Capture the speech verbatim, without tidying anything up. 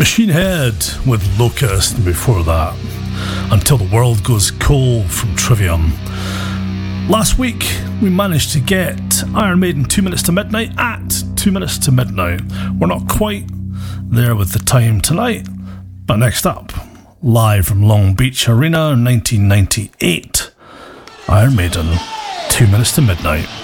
Machine Head with Locust, and before that, Until the World Goes Cold from Trivium. Last week, we managed to get Iron Maiden two minutes to midnight at two minutes to midnight. We're not quite there with the time tonight, but next up, live from Long Beach Arena in nineteen ninety-eight, Iron Maiden, two minutes to midnight.